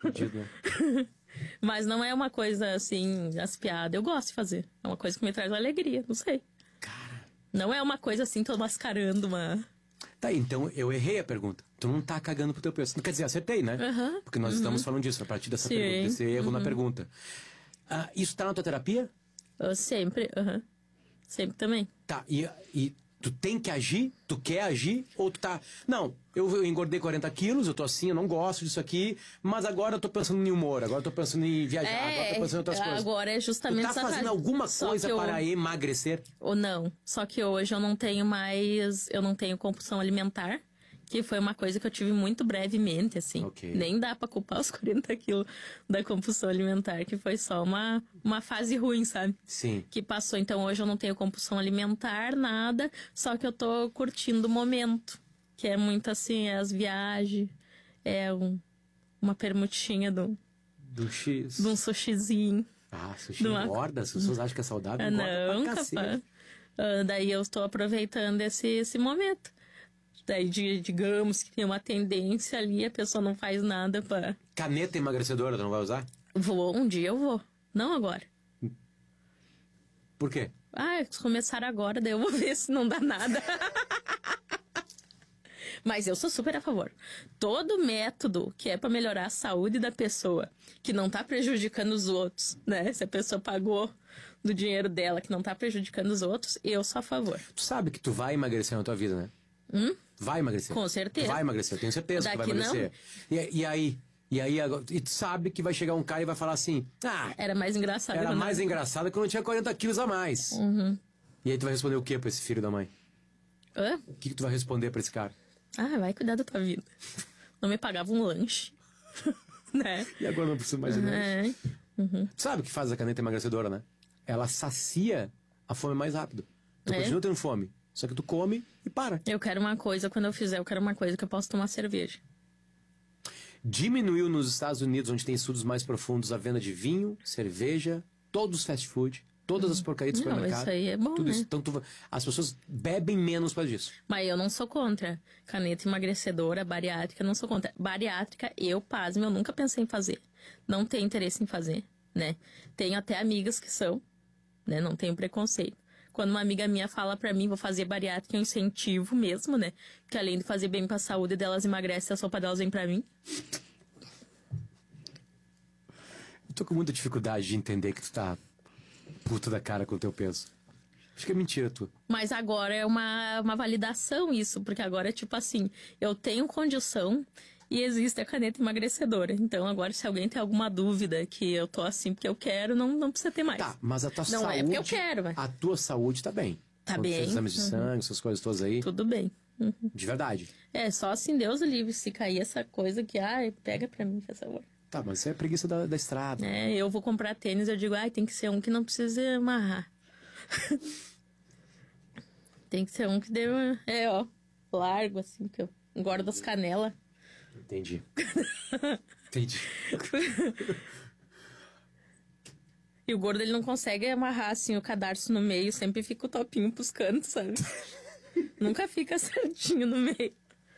Fudido, né? Mas não é uma coisa assim, as piadas. Eu gosto de fazer. É uma coisa que me traz alegria, não sei. Cara. Não é uma coisa assim, tô mascarando uma... Tá, então eu errei a pergunta. Tu não tá cagando pro teu peso. Quer dizer, acertei, né? Porque nós estamos falando disso, a partir dessa pergunta, desse erro na pergunta. Isso tá na tua terapia? Eu sempre, sempre também. Tá, e tu tem que agir? Tu quer agir? Ou tu tá... Não, eu engordei 40 quilos, eu tô assim, eu não gosto disso aqui, mas agora eu tô pensando em humor, agora eu tô pensando em viajar, agora eu tô pensando em outras coisas. Agora é justamente... Tu tá fazendo alguma coisa para emagrecer? Ou não, só que hoje eu não tenho mais... Eu não tenho compulsão alimentar, que foi uma coisa que eu tive muito brevemente, assim. Okay. Nem dá pra culpar os 40 quilos da compulsão alimentar, que foi só uma fase ruim, sabe? Sim. Que passou. Então hoje eu não tenho compulsão alimentar, nada. Só que eu tô curtindo o momento. Que é muito assim, as viagens. É uma permutinha do X. de um sushizinho. Ah, sushi engorda? As pessoas acham que é saudável, não, capaz. Daí eu estou aproveitando esse momento. Daí, digamos que tem uma tendência ali, a pessoa não faz nada pra... Caneta emagrecedora, tu não vai usar? Um dia eu vou. Não agora. Por quê? Se começar agora, daí eu vou ver se não dá nada. Mas eu sou super a favor. Todo método que é pra melhorar a saúde da pessoa, que não tá prejudicando os outros, né? Se a pessoa pagou do dinheiro dela, que não tá prejudicando os outros, eu sou a favor. Tu sabe que tu vai emagrecer na tua vida, né? Vai emagrecer. Com certeza. Tu vai emagrecer, eu tenho certeza que tu vai emagrecer. E aí, e tu sabe que vai chegar um cara e vai falar assim... era mais engraçado. Era mais engraçado que eu não tinha 40 quilos a mais. E aí tu vai responder o que pra esse filho da mãe? O que tu vai responder pra esse cara? Vai cuidar da tua vida. Não me pagava um lanche. Né? E agora não preciso mais de lanche. Tu sabe o que faz a caneta emagrecedora, né? Ela sacia a fome mais rápido. Tu continua tendo fome. Só que tu come e para. Eu quero uma coisa, quando eu fizer, eu quero uma coisa que eu possa tomar cerveja. Diminuiu nos Estados Unidos, onde tem estudos mais profundos, a venda de vinho, cerveja, todos os fast food, todas as porcarias do supermercado. Isso aí é bom, tudo né? isso. Então, as pessoas bebem menos por causa disso. Mas eu não sou contra. Caneta emagrecedora, bariátrica, não sou contra. Bariátrica, pasmo, eu nunca pensei em fazer. Não tenho interesse em fazer, né? Tenho até amigas que são, né? Não tenho preconceito. Quando uma amiga minha fala pra mim, vou fazer bariátrica, eu incentivo mesmo, né? Porque além de fazer bem pra saúde delas, emagrece, a sopa delas vem pra mim. Eu tô com muita dificuldade de entender que tu tá puta da cara com o teu peso. Acho que é mentira tua. Mas agora é uma validação isso, porque agora é tipo assim, eu tenho condição e existe a caneta emagrecedora. Então agora se alguém tem alguma dúvida que eu tô assim porque eu quero, não precisa ter mais. Tá, mas a tua não saúde... Não é porque eu quero, mas... A tua saúde tá bem. Tá quando bem. fez exames de sangue, essas coisas todas aí. Tudo bem. De verdade. Só assim, Deus o livre, se cair essa coisa que, pega pra mim, por favor. Tá, mas isso é preguiça da estrada. Eu vou comprar tênis, eu digo, tem que ser um que não precisa amarrar. Tem que ser um que dê largo, assim, que eu engordo as canelas. Entendi. E o gordo, ele não consegue amarrar, assim, o cadarço no meio, sempre fica o topinho pros cantos, sabe? Nunca fica certinho no meio.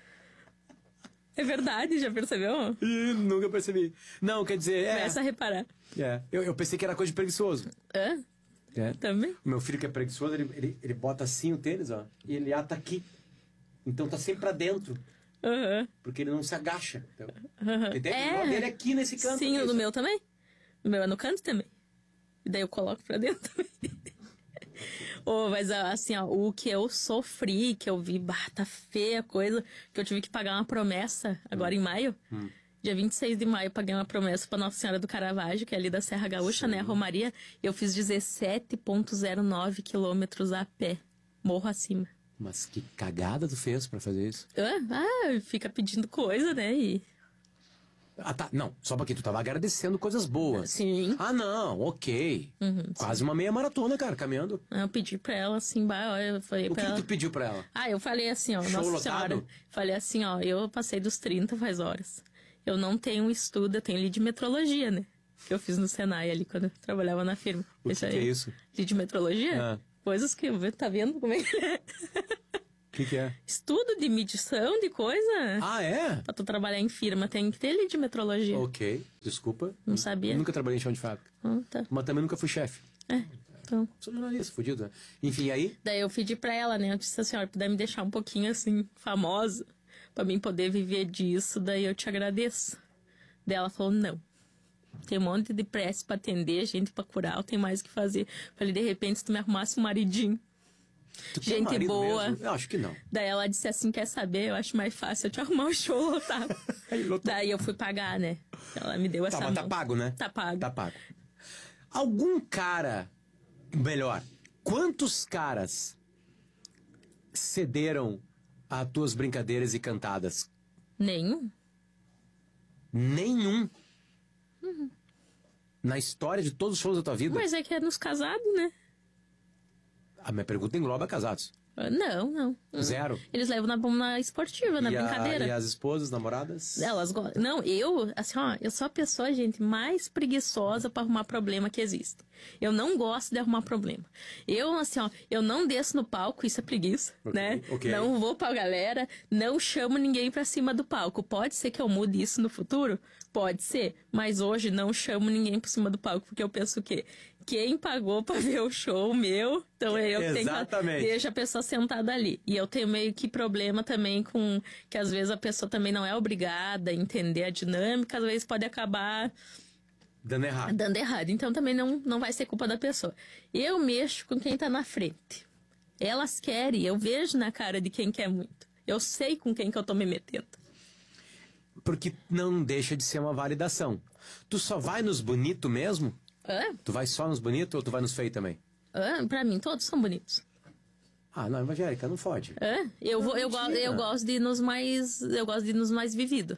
É verdade, já percebeu? Nunca percebi. Não, quer dizer... Começa a reparar. Eu pensei que era coisa de preguiçoso. Também? O meu filho que é preguiçoso, ele bota assim o tênis, ó, e ele ata aqui. Então tá sempre pra dentro. Porque ele não se agacha. Então, ele tem o dele aqui nesse canto. Sim, o do meu também. O meu é no canto também. E daí eu coloco pra dentro também. Mas assim, o que eu sofri, que eu vi, tá feia a coisa, que eu tive que pagar uma promessa agora em maio. Dia 26 de maio, paguei uma promessa pra Nossa Senhora do Caravaggio, que é ali da Serra Gaúcha, né, a Romaria. Eu fiz 17,09 quilômetros a pé, morro acima. Mas que cagada tu fez pra fazer isso? Fica pedindo coisa, né, tá, não, só porque tu tava agradecendo coisas boas. Sim. Não, ok. Quase uma meia maratona, cara, caminhando. Eu pedi pra ela, assim, eu falei pra ela... O que tu pediu pra ela? Eu falei assim, Show Nossa lotado? Senhora, falei assim, eu passei dos 30 faz horas. Eu não tenho estudo, eu tenho lead metrologia, né? Que eu fiz no Senai ali, quando eu trabalhava na firma. O que é isso? Lead metrologia? Coisas que tá vendo como é que é. que é? Estudo de medição de coisa. Ah, é? Pra tu trabalhar em firma, tem que ter ali de metrologia. Ok, desculpa. Não sabia? Nunca trabalhei em chão de fábrica. Tá. Mas também nunca fui chefe. Então. Sou jornalista, fudido, né? Enfim, aí... Daí eu pedi pra ela, né? Eu disse assim, ó, puder me deixar um pouquinho assim, famosa, pra mim poder viver disso, daí eu te agradeço. Daí ela falou, não. Tem um monte de prece pra atender, gente pra curar, eu tenho mais o que fazer. Falei, de repente, se tu me arrumasse um maridinho. Tu tem Gente marido boa. mesmo? Eu acho que não. Daí ela disse assim, quer saber? Eu acho mais fácil eu te arrumar um show lotado. Aí, lotou. Daí eu fui pagar, né? Ela me deu essa Tá, mas tá mão. pago, né? Tá pago. Tá pago. Algum cara... Melhor, quantos caras cederam a tuas brincadeiras e cantadas? Nenhum. Nenhum. Na história de todos os shows da tua vida? Mas é que é nos casados, né? A minha pergunta engloba casados. Não. Zero. Eles levam na esportiva, na brincadeira. E as esposas, namoradas? Elas gostam. Não, eu, assim, ó, eu sou a pessoa, gente, mais preguiçosa pra arrumar problema que existe. Eu não gosto de arrumar problema. Eu, assim, ó, eu não desço no palco, isso é preguiça, né? ok. Não vou pra galera, não chamo ninguém pra cima do palco. Pode ser que eu mude isso no futuro? Pode ser. Mas hoje não chamo ninguém pra cima do palco, porque eu penso o quê? Quem pagou pra ver o show meu, então eu tenho que deixar a pessoa sentada ali. E eu tenho meio que problema também com que às vezes a pessoa também não é obrigada a entender a dinâmica, às vezes pode acabar dando errado. Então também não vai ser culpa da pessoa. Eu mexo com quem tá na frente. Elas querem, eu vejo na cara de quem quer muito. Eu sei com quem que eu tô me metendo. Porque não deixa de ser uma validação. Tu só vai nos bonitos mesmo? Tu vai só nos bonitos ou tu vai nos feios também? Pra mim, todos são bonitos. Ah, não, evangélica, não fode. Eu gosto de ir nos mais vividos.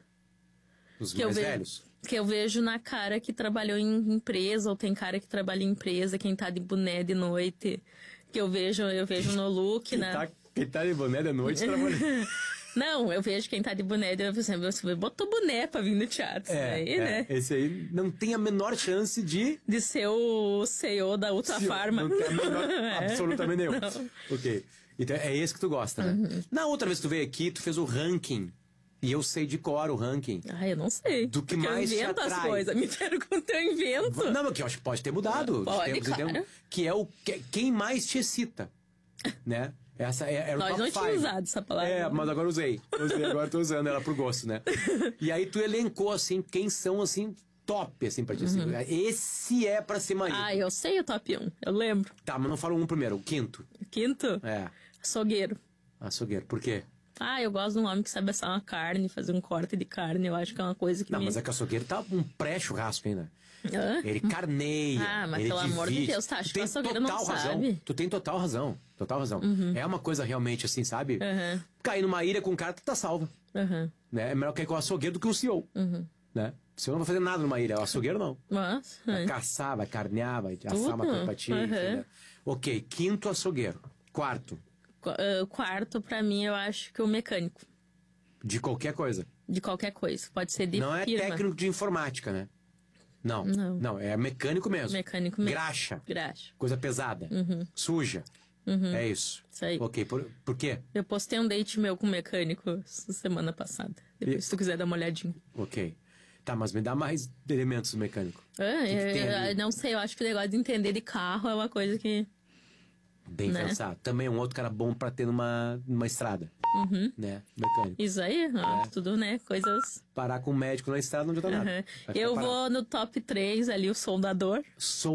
Os mais velhos? Que eu vejo na cara que trabalhou em empresa, ou tem cara que trabalha em empresa, quem tá de boné de noite. Que eu vejo no look, né? Quem tá de boné de noite trabalha. Não, eu vejo quem tá de boné, você botou boné pra vir no teatro. Né? Esse aí não tem a menor chance de ser o CEO da Ultra Farma. Não tem a menor, absolutamente nenhum. Ok. Então é esse que tu gosta, né? Na outra vez que tu veio aqui, tu fez o ranking. E eu sei de cor o ranking. Eu não sei. Do que mais te atrai. Eu invento as coisas. Me pergunta, eu invento. Não, mas que eu acho que pode ter mudado. Pode, claro. Que é quem mais te excita, né? Essa é o Nós top não 5. tínhamos usado essa palavra. Mas agora usei. Agora tô usando ela pro gosto, né? E aí tu elencou, assim, quem são, assim, top, assim, pra ti. Assim, esse é pra ser marido. Eu sei o top 1. Eu lembro. Tá, mas não fala um primeiro. O quinto. O quinto? Açougueiro. Açougueiro. Por quê? Eu gosto de um homem que sabe assar uma carne, fazer um corte de carne. Eu acho que é uma coisa que mas é que açougueiro tá um pré-churrasco ainda. Ele carneia, mas ele pelo amor de Deus, tá? Acho que o açougueiro não sabe. Tu tem total razão. É uma coisa realmente assim, sabe? Cair numa ilha com um cara, tu tá salva. Né? É melhor cair com o açougueiro do que o CEO. Né? O CEO não vai fazer nada numa ilha, o açougueiro não. Vai caçar, vai carnear, vai assar uma coisa pra ti. Ok, quinto açougueiro. Quarto. Quarto, pra mim, eu acho que o mecânico. De qualquer coisa? De qualquer coisa. Pode ser de Não é firma. técnico de informática, né? Não, é mecânico mesmo. Graxa. Coisa pesada. Suja. É isso. Isso aí. Ok, por quê? Eu postei um date meu com um mecânico semana passada. Depois, se tu quiser dar uma olhadinha. Ok. Tá, mas me dá mais elementos do mecânico. Não sei, eu acho que o negócio de entender de carro é uma coisa que... Bem pensado. Também um outro cara bom pra ter numa estrada. Né? Mecânico. Isso aí, tudo, né? Coisas... Parar com o médico na estrada não adianta nada. Eu vou no top 3 ali, o soldador.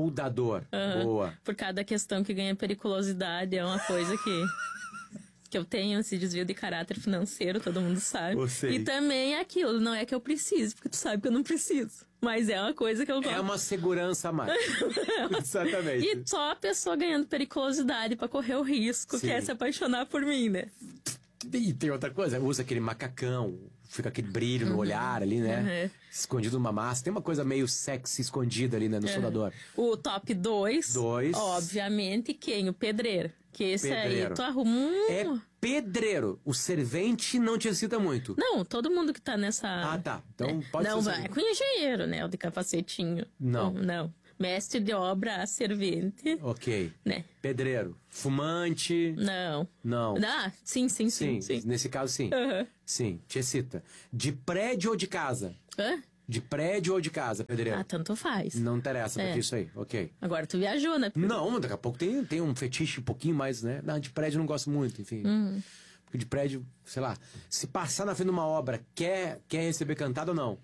Boa. Por cada questão que ganha periculosidade, é uma coisa que eu tenho esse desvio de caráter financeiro, todo mundo sabe. E também é aquilo, não é que eu preciso, porque tu sabe que eu não preciso. Mas é uma coisa que eu gosto. É uma segurança a mais. Exatamente. E só a pessoa ganhando periculosidade pra correr o risco, que é se apaixonar por mim, né? E tem outra coisa, usa aquele macacão, fica aquele brilho no olhar ali, né? Escondido numa massa. Tem uma coisa meio sexy escondida ali, né, no soldador. O top 2, obviamente, quem? O pedreiro. Que esse aí tu arruma É pedreiro. O servente não te excita muito. Não, todo mundo que tá nessa... Tá. Então pode ser. Não, vai com engenheiro, né? O de capacetinho. Não. Mestre de obra, servente. Ok. Né? Pedreiro. Fumante. Não. Ah, sim. Nesse caso, sim. Sim, te excita. De prédio ou de casa? Hã? De prédio ou de casa, pedreiro? Ah, tanto faz. Não interessa, porque isso aí, ok. Agora tu viajou, né? Não, daqui a pouco tem um fetiche um pouquinho mais, né? Não, de prédio eu não gosto muito, enfim. Porque de prédio, sei lá, se passar na frente de uma obra, quer receber cantado ou não?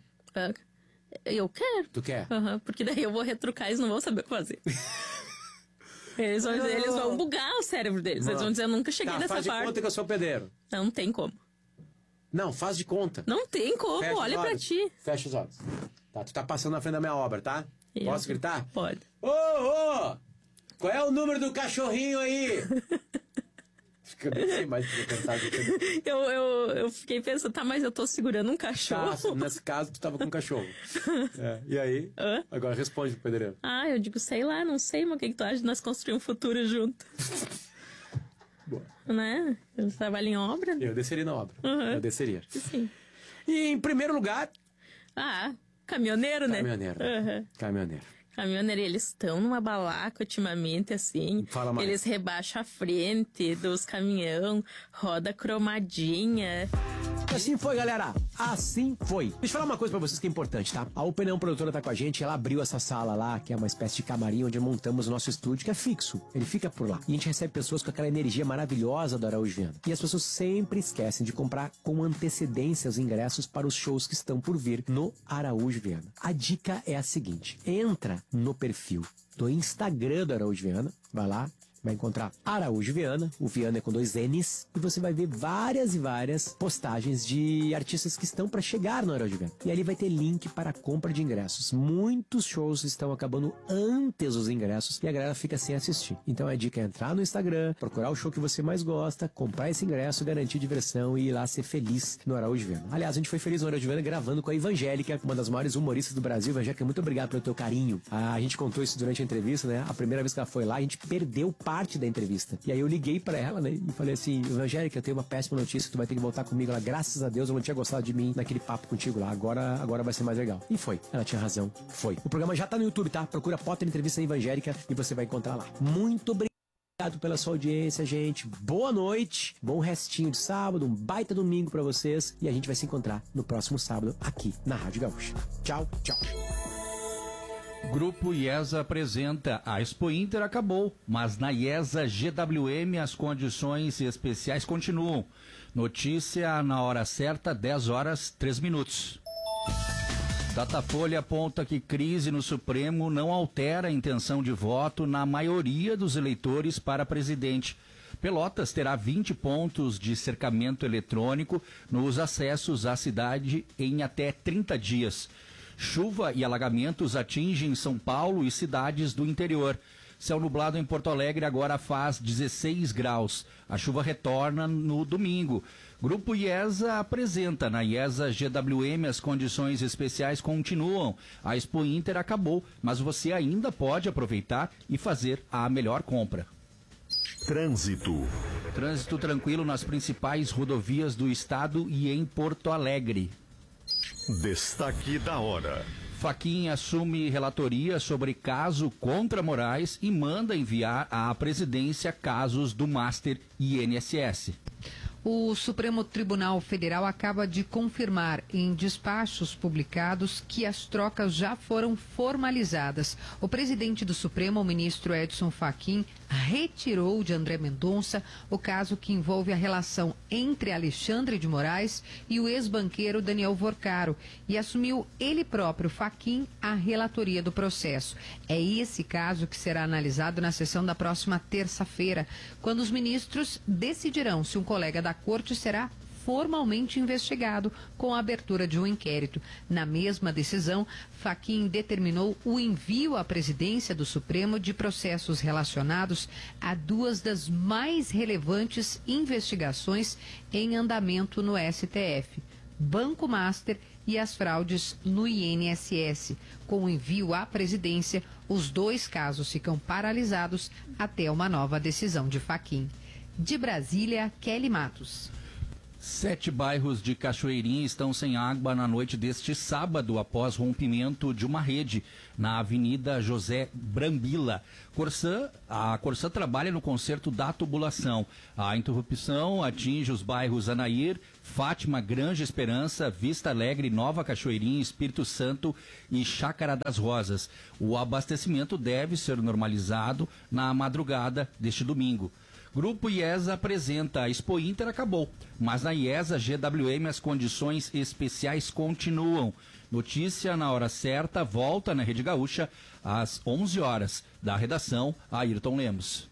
Eu quero. Tu quer? Porque daí eu vou retrucar e eles não vão saber o que fazer. Eles vão bugar o cérebro deles. Eles vão dizer, eu nunca cheguei nessa parte. Faz de conta que eu sou pedreiro. Não tem como. Não, faz de conta. Não tem como, Fecha olha pra ti. Fecha os olhos. Tá, tu tá passando na frente da minha obra, tá? Posso gritar? Pode. Ô! Qual é o número do cachorrinho aí? Eu não sei mais o que cantar. Eu fiquei pensando, tá, mas eu tô segurando um cachorro. Tá, nesse caso, tu tava com um cachorro. E aí? Agora responde pro pedreiro. Eu digo, sei lá, não sei, mas o que tu acha de nós construir um futuro junto? Boa. Né? Eu trabalho em obra. Eu desceria na obra. Eu desceria. Sim. E em primeiro lugar... Caminhoneiro, né? Caminhoneiro. Caminhoneiro, eles estão numa balaca ultimamente, assim. Fala mais. Eles rebaixam a frente dos caminhão, roda cromadinha. Assim foi, galera. Assim foi. Deixa eu falar uma coisa pra vocês que é importante, tá? A Opinião Produtora tá com a gente, ela abriu essa sala lá, que é uma espécie de camarim onde montamos o nosso estúdio, que é fixo. Ele fica por lá. E a gente recebe pessoas com aquela energia maravilhosa do Araújo Viana. E as pessoas sempre esquecem de comprar com antecedência os ingressos para os shows que estão por vir no Araújo Viana. A dica é a seguinte: entra no perfil do Instagram do Araújo Viana, vai lá, vai encontrar Araújo Viana, o Viana é com 2 N's, e você vai ver várias e várias postagens de artistas que estão para chegar no Araújo Viana. E ali vai ter link para a compra de ingressos. Muitos shows estão acabando antes dos ingressos e a galera fica sem assistir. Então a dica é entrar no Instagram, procurar o show que você mais gosta, comprar esse ingresso, garantir diversão e ir lá ser feliz no Araújo Viana. Aliás, a gente foi feliz no Araújo Viana gravando com a Evangélica, uma das maiores humoristas do Brasil. Evangélica, muito obrigado pelo teu carinho. A gente contou isso durante a entrevista, né? A primeira vez que ela foi lá, a gente perdeu parte da entrevista. E aí eu liguei pra ela, né? E falei assim: Evangélica, eu tenho uma péssima notícia, tu vai ter que voltar comigo. Ela, graças a Deus, eu não tinha gostado de mim naquele papo contigo lá. Agora vai ser mais legal. E foi. Ela tinha razão. Foi. O programa já tá no YouTube, tá? Procura Potter Entrevista Evangélica e você vai encontrar lá. Muito obrigado pela sua audiência, gente. Boa noite. Bom restinho de sábado. Um baita domingo pra vocês. E a gente vai se encontrar no próximo sábado aqui na Rádio Gaúcha. Tchau, tchau. Grupo IESA apresenta: a Expo Inter acabou, mas na IESA GWM as condições especiais continuam. Notícia na hora certa, 10h03. Datafolha aponta que crise no Supremo não altera a intenção de voto na maioria dos eleitores para presidente. Pelotas terá 20 pontos de cercamento eletrônico nos acessos à cidade em até 30 dias. Chuva e alagamentos atingem São Paulo e cidades do interior. Céu nublado em Porto Alegre agora faz 16 graus. A chuva retorna no domingo. Grupo IESA apresenta: na IESA GWM as condições especiais continuam. A Expo Inter acabou, mas você ainda pode aproveitar e fazer a melhor compra. Trânsito. Trânsito tranquilo nas principais rodovias do estado e em Porto Alegre. Destaque da hora. Fachin assume relatoria sobre caso contra Moraes e manda enviar à presidência casos do Master e INSS. O Supremo Tribunal Federal acaba de confirmar em despachos publicados que as trocas já foram formalizadas. O presidente do Supremo, o ministro Edson Fachin, retirou de André Mendonça o caso que envolve a relação entre Alexandre de Moraes e o ex-banqueiro Daniel Vorcaro e assumiu ele próprio, Fachin, a relatoria do processo. É esse caso que será analisado na sessão da próxima terça-feira, quando os ministros decidirão se um colega da corte será formalmente investigado com a abertura de um inquérito. Na mesma decisão, Fachin determinou o envio à presidência do Supremo de processos relacionados a 2 das mais relevantes investigações em andamento no STF: Banco Master e as fraudes no INSS. Com o envio à presidência, os 2 casos ficam paralisados até uma nova decisão de Fachin. De Brasília, Kelly Matos. 7 bairros de Cachoeirinha estão sem água na noite deste sábado, após rompimento de uma rede na Avenida José Brambila. A Corsã trabalha no conserto da tubulação. A interrupção atinge os bairros Anair, Fátima, Granja Esperança, Vista Alegre, Nova Cachoeirinha, Espírito Santo e Chácara das Rosas. O abastecimento deve ser normalizado na madrugada deste domingo. Grupo IESA apresenta a Expo Inter acabou, mas na IESA GWM as condições especiais continuam. Notícia na hora certa, volta na Rede Gaúcha às 11 horas. Da redação, Ayrton Lemos.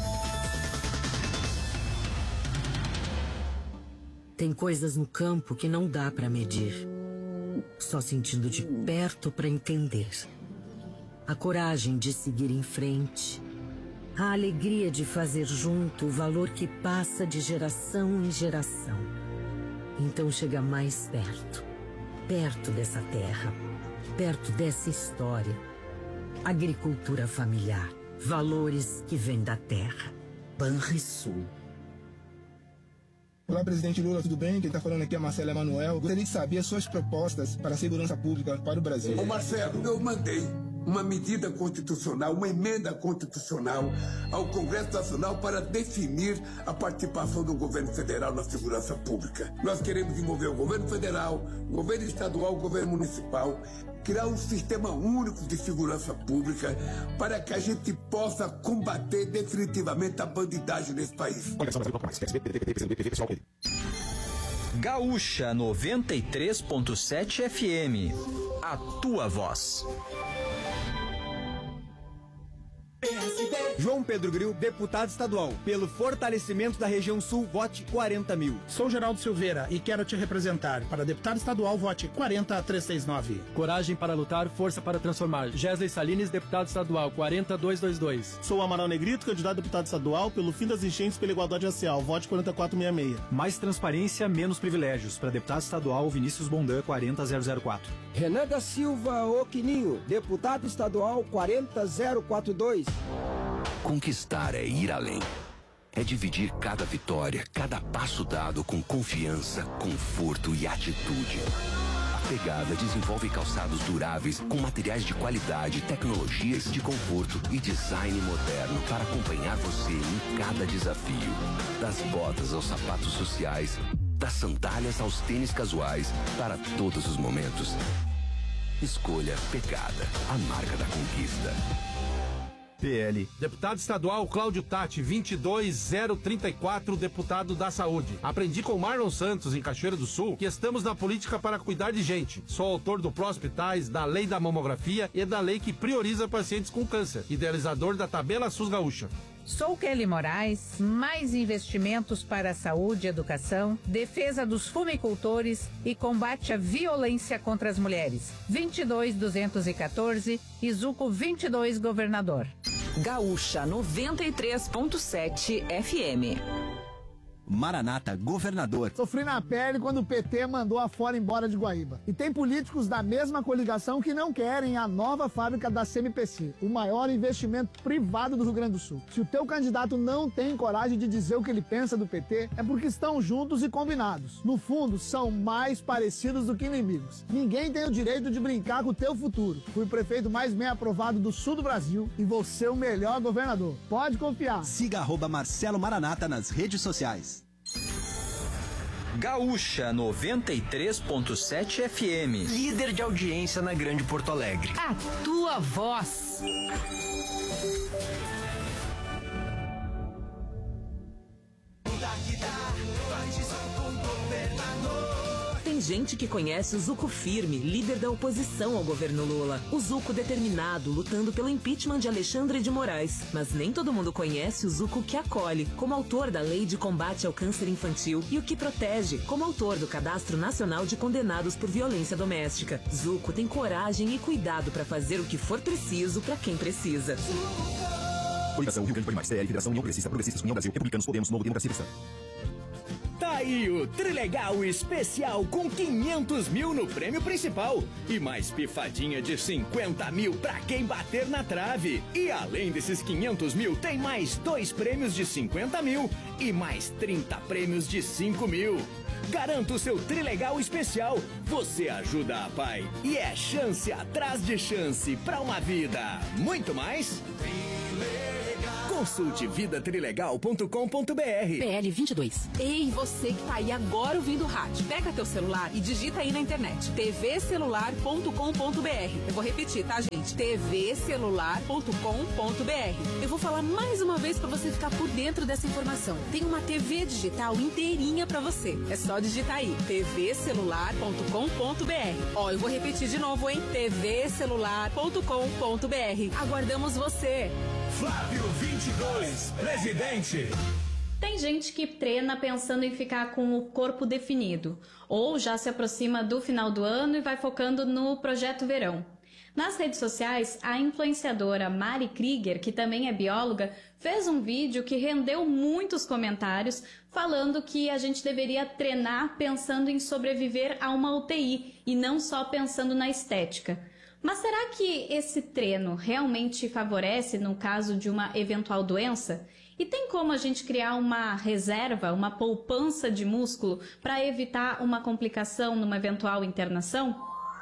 Tem coisas no campo que não dá para medir. Só sentindo de perto para entender. A coragem de seguir em frente. A alegria de fazer junto o valor que passa de geração em geração. Então chega mais perto. Perto dessa terra. Perto dessa história. Agricultura familiar. Valores que vêm da terra. Banrisul. Olá, presidente Lula, tudo bem? Quem está falando aqui é Marcelo Emanuel. Gostaria de saber as suas propostas para a segurança pública para o Brasil. Ô Marcelo, eu mandei uma medida constitucional, uma emenda constitucional ao Congresso Nacional para definir a participação do governo federal na segurança pública. Nós queremos envolver o governo federal, o governo estadual, o governo municipal, criar um sistema único de segurança pública para que a gente possa combater definitivamente a bandidagem nesse país. Gaúcha 93.7 FM. A tua voz. João Pedro Gril, deputado estadual. Pelo fortalecimento da região sul, vote 40 mil. Sou Geraldo Silveira e quero te representar. Para deputado estadual, vote 40369. Coragem para lutar, força para transformar. Gesley Salines, deputado estadual, 40222. Sou Amaral Negrito, candidato a deputado estadual pelo fim das enchentes pela igualdade racial, vote 4466. Mais transparência, menos privilégios. Para deputado estadual, Vinícius Bondan, 40004. Renan da Silva Oquininho, deputado estadual, 40042. Conquistar é ir além. É dividir cada vitória, cada passo dado com confiança, conforto e atitude. A Pegada desenvolve calçados duráveis com materiais de qualidade, tecnologias de conforto e design moderno para acompanhar você em cada desafio. Das botas aos sapatos sociais, das sandálias aos tênis casuais, para todos os momentos. Escolha Pegada, a marca da conquista. PL. Deputado estadual Cláudio Tati, 22034, deputado da Saúde. Aprendi com Marlon Santos, em Cachoeira do Sul, que estamos na política para cuidar de gente. Sou autor do Pró-Hospitais, da Lei da Mamografia e da lei que prioriza pacientes com câncer. Idealizador da Tabela SUS Gaúcha. Sou Kelly Moraes, mais investimentos para a saúde e educação, defesa dos fumicultores e combate à violência contra as mulheres. 22214, Izuco 22, governador. Gaúcha 93.7 FM. Maranata, governador. Sofri na pele quando o PT mandou a Fora embora de Guaíba. E tem políticos da mesma coligação que não querem a nova fábrica da CMPC, o maior investimento privado do Rio Grande do Sul. Se o teu candidato não tem coragem de dizer o que ele pensa do PT, é porque estão juntos e combinados. No fundo, são mais parecidos do que inimigos. Ninguém tem o direito de brincar com o teu futuro. Fui o prefeito mais bem aprovado do sul do Brasil e vou ser o melhor governador. Pode confiar. Siga @Marcelo Maranata nas redes sociais. Gaúcha 93.7 FM. Líder de audiência na Grande Porto Alegre. A tua voz. Tem gente que conhece o Zuco firme, líder da oposição ao governo Lula. O Zuco determinado, lutando pelo impeachment de Alexandre de Moraes. Mas nem todo mundo conhece o Zuco que acolhe, como autor da Lei de Combate ao Câncer Infantil, e o que protege, como autor do Cadastro Nacional de Condenados por Violência Doméstica. Zuco tem coragem e cuidado para fazer o que for preciso para quem precisa. Coligação Rio Grande Pode Mais, CL, Federação União Progressista, Progressistas União Brasil, Republicanos, Podemos, Novo Democracia Cristã. Tá aí o Trilegal Especial com 500 mil no prêmio principal e mais pifadinha de 50 mil pra quem bater na trave. E além desses 500 mil, tem mais 2 prêmios de 50 mil e mais 30 prêmios de 5 mil. Garanta o seu Trilegal Especial. Você ajuda a pai e é chance atrás de chance pra uma vida muito mais. Consulte vidatrilegal.com.br. PL 22. Ei, você que tá aí agora ouvindo o rádio. Pega teu celular e digita aí na internet. tvcelular.com.br. Eu vou repetir, tá, gente? tvcelular.com.br. Eu vou falar mais uma vez pra você ficar por dentro dessa informação. Tem uma TV digital inteirinha pra você. É só digitar aí. tvcelular.com.br. Ó, eu vou repetir de novo, hein? tvcelular.com.br. Aguardamos você. Flávio 22, presidente. Tem gente que treina pensando em ficar com o corpo definido, ou já se aproxima do final do ano e vai focando no projeto verão. Nas redes sociais, a influenciadora Mari Krieger, que também é bióloga, fez um vídeo que rendeu muitos comentários falando que a gente deveria treinar pensando em sobreviver a uma UTI e não só pensando na estética. Mas será que esse treino realmente favorece no caso de uma eventual doença? E tem como a gente criar uma reserva, uma poupança de músculo para evitar uma complicação numa eventual internação?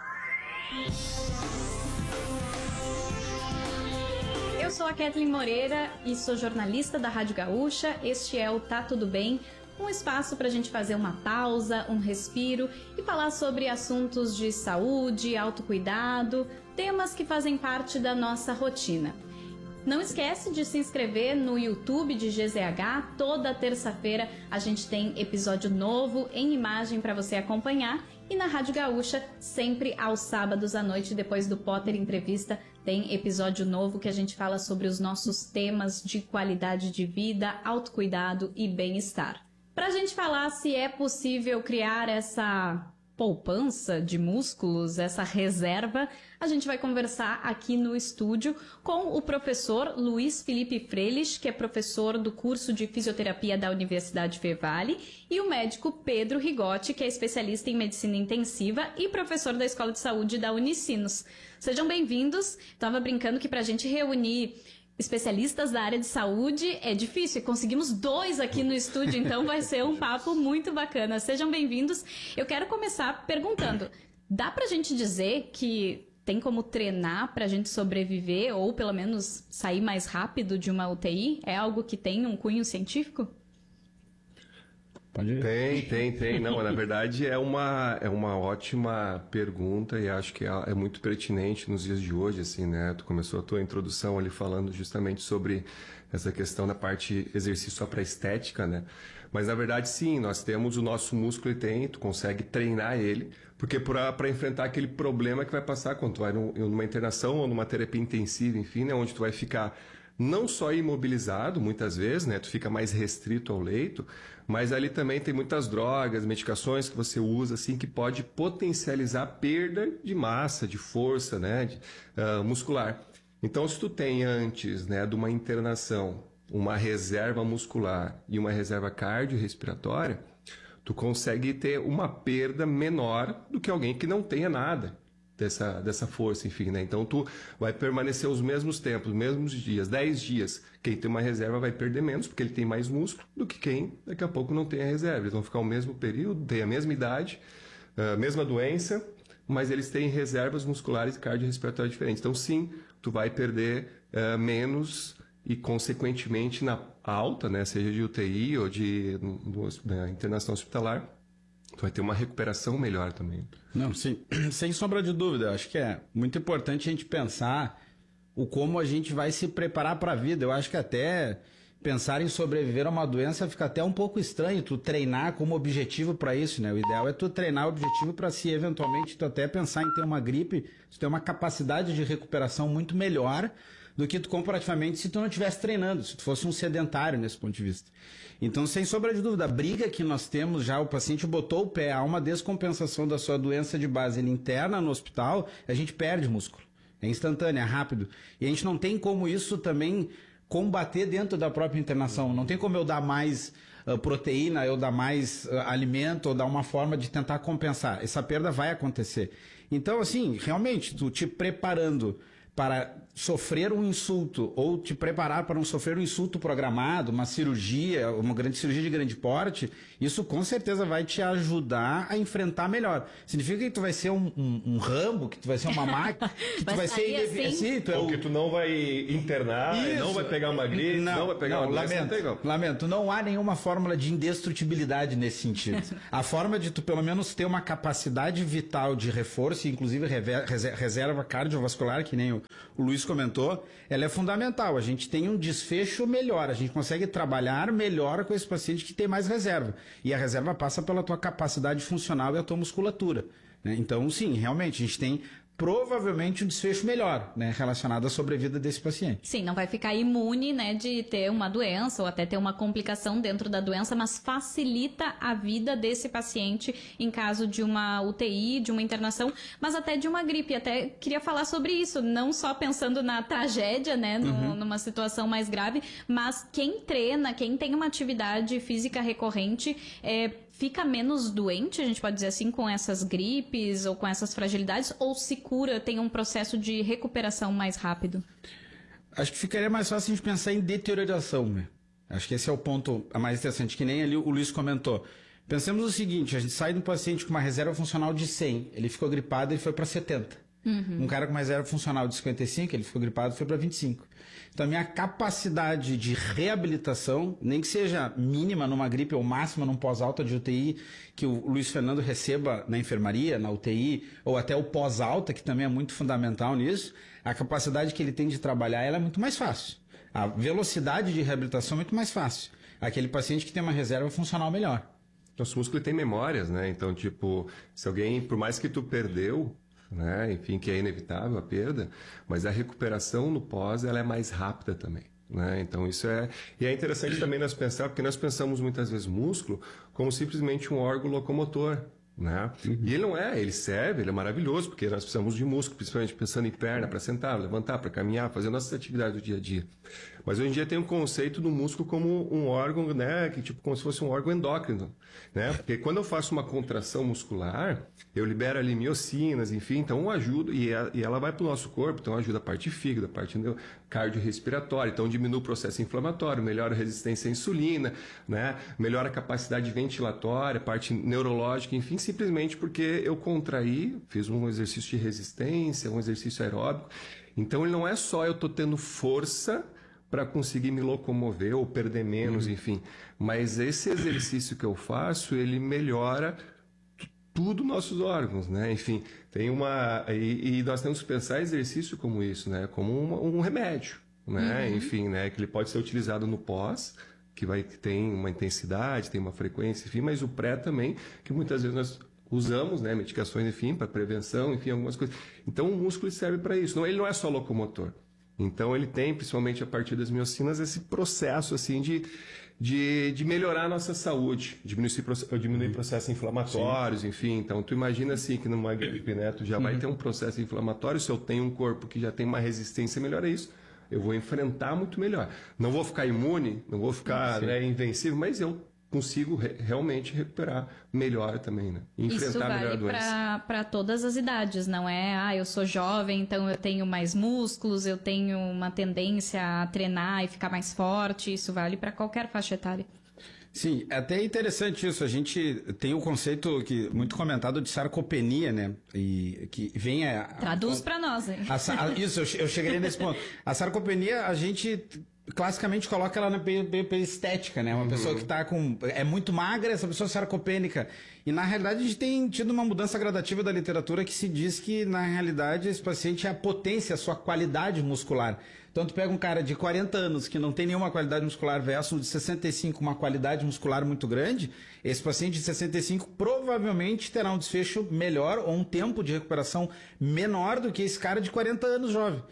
Eu sou a Kathleen Moreira e sou jornalista da Rádio Gaúcha. Este é o Tá Tudo Bem, um espaço para a gente fazer uma pausa, um respiro e falar sobre assuntos de saúde, autocuidado, temas que fazem parte da nossa rotina. Não esquece de se inscrever no YouTube de GZH. Toda terça-feira a gente tem episódio novo em imagem para você acompanhar. E na Rádio Gaúcha, sempre aos sábados à noite, depois do Potter Entrevista, tem episódio novo que a gente fala sobre os nossos temas de qualidade de vida, autocuidado e bem-estar. Para a gente falar se é possível criar essa poupança de músculos, essa reserva, a gente vai conversar aqui no estúdio com o professor Luiz Felipe Freilich, que é professor do curso de fisioterapia da Universidade Fevale, e o médico Pedro Rigotti, que é especialista em medicina intensiva e professor da Escola de Saúde da Unicinos. Sejam bem-vindos. Estava brincando que para a gente reunir especialistas da área de saúde é difícil, conseguimos 2 aqui no estúdio, então vai ser um papo muito bacana. Sejam bem-vindos. Eu quero começar perguntando, dá pra gente dizer que tem como treinar pra gente sobreviver ou pelo menos sair mais rápido de uma UTI? É algo que tem um cunho científico? Pode ir. Tem. Não, na verdade é uma ótima pergunta e acho que é muito pertinente nos dias de hoje, assim, né? Tu começou a tua introdução ali falando justamente sobre essa questão da parte exercício só para estética, né? Mas na verdade sim, nós temos o nosso músculo e tu consegue treinar ele, porque para enfrentar aquele problema que vai passar quando tu vai numa internação ou numa terapia intensiva, enfim, né? Onde tu vai ficar não só imobilizado, muitas vezes, né? Tu fica mais restrito ao leito, mas ali também tem muitas drogas, medicações que você usa, assim, que pode potencializar a perda de massa, de força, né? Muscular. Então, se tu tem antes, né, de uma internação, uma reserva muscular e uma reserva cardiorrespiratória, tu consegue ter uma perda menor do que alguém que não tenha nada dessa força, enfim, né? Então, tu vai permanecer os mesmos tempos, os mesmos dias, 10 dias. Quem tem uma reserva vai perder menos, porque ele tem mais músculo, do que quem daqui a pouco não tem a reserva. Eles vão ficar o mesmo período, têm a mesma idade, a mesma doença, mas eles têm reservas musculares e cardiorrespiratórias diferentes. Então, sim, tu vai perder menos e, consequentemente, na alta, né? Seja de UTI ou de internação hospitalar, tu vai ter uma recuperação melhor também. Não, sim, sem sombra de dúvida. Acho que é muito importante a gente pensar o como a gente vai se preparar para a vida. Eu acho que até pensar em sobreviver a uma doença fica até um pouco estranho, tu treinar como objetivo para isso, né? O ideal é tu treinar o objetivo para se eventualmente tu até pensar em ter uma gripe, tu ter uma capacidade de recuperação muito melhor do que tu comparativamente se tu não estivesse treinando, se tu fosse um sedentário nesse ponto de vista. Então, sem sombra de dúvida, a briga que nós temos já, o paciente botou o pé, há uma descompensação da sua doença de base, ele interna no hospital, a gente perde músculo. É instantâneo, é rápido. E a gente não tem como isso também combater dentro da própria internação. Não tem como eu dar mais proteína, ou dar mais alimento, ou dar uma forma de tentar compensar. Essa perda vai acontecer. Então, assim, realmente, tu te preparando para sofrer um insulto ou te preparar para não sofrer um insulto programado, uma cirurgia, uma grande cirurgia de grande porte, isso com certeza vai te ajudar a enfrentar melhor. Significa que tu vai ser um Rambo, que tu vai ser uma máquina, que tu vai ser indefensivo. Ou que tu não vai internar, não vai pegar uma gripe, não vai pegar uma doença. Lamento, não há nenhuma fórmula de indestrutibilidade nesse sentido. A forma de tu pelo menos ter uma capacidade vital de reforço, inclusive reserva cardiovascular, que nem o Luiz comentou, ela é fundamental. A gente tem um desfecho melhor, a gente consegue trabalhar melhor com esse paciente que tem mais reserva. E a reserva passa pela tua capacidade funcional e a tua musculatura, né? Então, sim, realmente, a gente tem provavelmente um desfecho melhor, né, relacionado à sobrevida desse paciente. Sim, não vai ficar imune, né, de ter uma doença ou até ter uma complicação dentro da doença, mas facilita a vida desse paciente em caso de uma UTI, de uma internação, mas até de uma gripe. Até queria falar sobre isso, não só pensando na tragédia, né, numa situação mais grave, mas quem treina, quem tem uma atividade física recorrente, fica menos doente, a gente pode dizer assim, com essas gripes ou com essas fragilidades, ou se cura, tem um processo de recuperação mais rápido? Acho que ficaria mais fácil a gente pensar em deterioração, né? Acho que esse é o ponto mais interessante, que nem ali o Luiz comentou. Pensemos o seguinte, a gente sai de um paciente com uma reserva funcional de 100, ele ficou gripado e foi para 70. Um cara com uma reserva funcional de 55, ele ficou gripado e foi para 25. Então, a minha capacidade de reabilitação, nem que seja mínima numa gripe ou máxima num pós-alta de UTI, que o Luiz Fernando receba na enfermaria, na UTI, ou até o pós-alta, que também é muito fundamental nisso, a capacidade que ele tem de trabalhar, ela é muito mais fácil. A velocidade de reabilitação é muito mais fácil. Aquele paciente que tem uma reserva funcional melhor. Nosso músculo tem memórias, né? Então, tipo, se alguém, por mais que tu perdeu, né? Enfim, que é inevitável a perda, mas a recuperação no pós ela é mais rápida também, né? Então isso e é interessante também nós pensar, porque nós pensamos muitas vezes músculo como simplesmente um órgão locomotor, né? E ele não é, ele serve, ele é maravilhoso, porque nós precisamos de músculo, principalmente pensando em perna, para sentar, levantar, para caminhar, fazer nossas atividades do dia a dia. Mas hoje em dia tem um conceito do músculo como um órgão, né, que tipo como se fosse um órgão endócrino, né? Porque quando eu faço uma contração muscular, eu libero ali miocinas, enfim, então ajuda, e ela vai para o nosso corpo, então ajuda a parte fígado, a parte cardiorrespiratória, então diminui o processo inflamatório, melhora a resistência à insulina, né? Melhora a capacidade ventilatória, parte neurológica, enfim, simplesmente porque eu contraí, fiz um exercício de resistência, um exercício aeróbico. Então ele não é só eu estou tendo força para conseguir me locomover ou perder menos, enfim. Mas esse exercício que eu faço, ele melhora tudo nossos órgãos, né? Enfim, tem e nós temos que pensar exercício como isso, né? Como um remédio, né? Enfim, né? Que ele pode ser utilizado no pós, que tem uma intensidade, tem uma frequência, enfim, mas o pré também, que muitas vezes nós usamos, né? Medicações, enfim, para prevenção, enfim, algumas coisas. Então o músculo serve para isso. Ele não é só locomotor. Então ele tem, principalmente a partir das miocinas, esse processo assim de melhorar a nossa saúde, diminuir processos inflamatórios, enfim. Então tu imagina assim que numa gripe, né, tu já vai ter um processo inflamatório, se eu tenho um corpo que já tem uma resistência melhor a isso, eu vou enfrentar muito melhor. Não vou ficar imune, não vou ficar, né, invencível, mas eu consigo realmente recuperar melhor também, né? Enfrentar melhor a doença. Isso vale para todas as idades, não é? Eu sou jovem, então eu tenho mais músculos, eu tenho uma tendência a treinar e ficar mais forte. Isso vale para qualquer faixa etária. Sim, é até interessante isso. A gente tem o conceito muito comentado de sarcopenia, né? E que vem Traduz para nós, hein? Isso, eu chegaria nesse ponto. A sarcopenia, a gente classicamente coloca ela na estética, né? Uma pessoa que é muito magra, essa pessoa sarcopênica. E na realidade a gente tem tido uma mudança gradativa da literatura que se diz que na realidade esse paciente é a potência, a sua qualidade muscular. Então tu pega um cara de 40 anos que não tem nenhuma qualidade muscular versus um de 65 uma qualidade muscular muito grande, esse paciente de 65 provavelmente terá um desfecho melhor ou um tempo de recuperação menor do que esse cara de 40 anos jovem.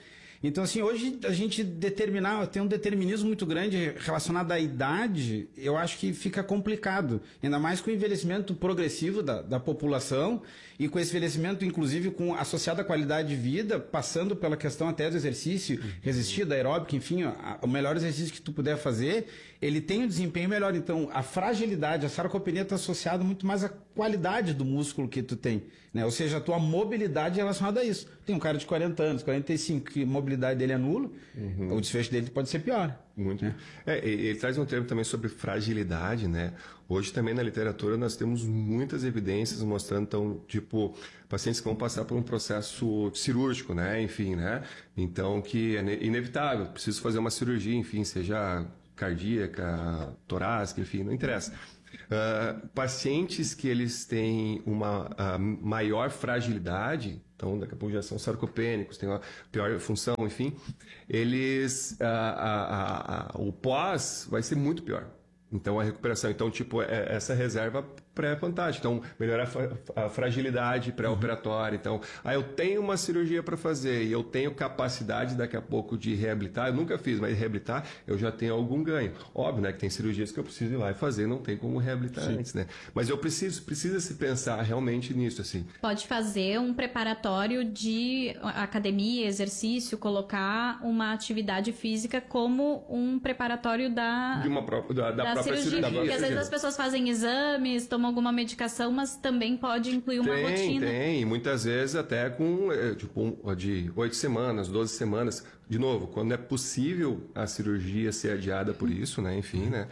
Então, assim, hoje a gente tem um determinismo muito grande relacionado à idade, eu acho que fica complicado. Ainda mais com o envelhecimento progressivo da população e com esse envelhecimento, inclusive, associado à qualidade de vida, passando pela questão até do exercício resistido, aeróbico, enfim, o melhor exercício que tu puder fazer, ele tem um desempenho melhor. Então, a fragilidade, a sarcopenia está associada muito mais à qualidade do músculo que tu tem, né? Ou seja, a tua mobilidade é relacionada a isso. Tem um cara de 40 anos, 45, que a mobilidade dele é nula, o desfecho dele pode ser pior. Muito. Ele traz um termo também sobre fragilidade, né? Hoje também na literatura nós temos muitas evidências mostrando, então, tipo, pacientes que vão passar por um processo cirúrgico, né? Enfim, né? Então, que é inevitável, preciso fazer uma cirurgia, enfim, seja cardíaca, torácica, enfim, não interessa. Pacientes que eles têm uma maior fragilidade, então daqui a pouco já são sarcopênicos, têm uma pior função, enfim, eles o pós vai ser muito pior. Então a recuperação, então tipo essa reserva pré-fantástica, então melhorar a fragilidade pré-operatória, então eu tenho uma cirurgia para fazer e eu tenho capacidade daqui a pouco de reabilitar, eu nunca fiz, mas reabilitar eu já tenho algum ganho. Óbvio, né, que tem cirurgias que eu preciso ir lá e fazer, não tem como reabilitar antes, né? Mas eu precisa se pensar realmente nisso, assim. Pode fazer um preparatório de academia, exercício, colocar uma atividade física como um preparatório da própria cirurgia. Porque às vezes as pessoas fazem exames, tomam alguma medicação, mas também pode incluir uma rotina. Tem, e muitas vezes até com de 8 semanas, 12 semanas. De novo, quando é possível a cirurgia ser adiada por isso, né? Enfim, né?